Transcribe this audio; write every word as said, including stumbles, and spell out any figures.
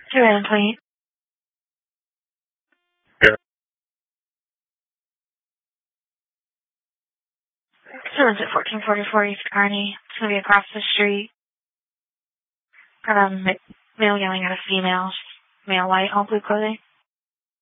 Two in, please. Yeah. Someone's at fourteen forty-four East Kearney. It's going to be across the street. Got a ma- male yelling at a female. Male white, all blue clothing.